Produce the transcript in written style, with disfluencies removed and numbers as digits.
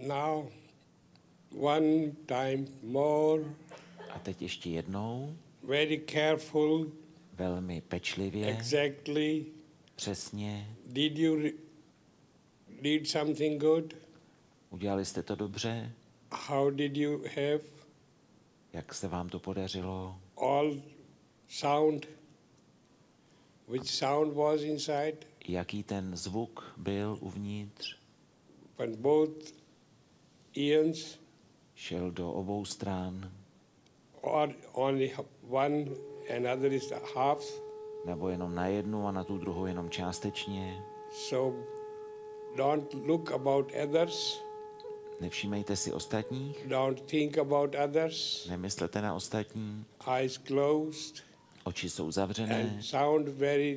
Now, one time more, A teď ještě jednou, very careful, velmi pečlivě, exactly. přesně. Did you did something good? Udělali jste to dobře? How did you have Jak se vám to podařilo? all sound? Which sound was inside? Jaký ten zvuk byl uvnitř? When both ears Šel do obou stran? or only one, another is half. Nebo jenom na jednu a na tu druhou jenom částečně? So don't look about others. Nevšímejte si ostatních? Don't think about others. Nemyslete na ostatní? Eyes closed Oči jsou zavřené and sound very